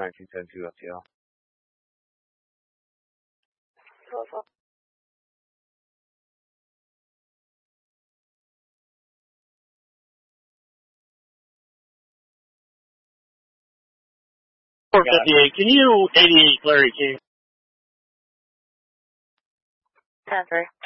1910 FTL. Can you 88 Larry King? 10-3.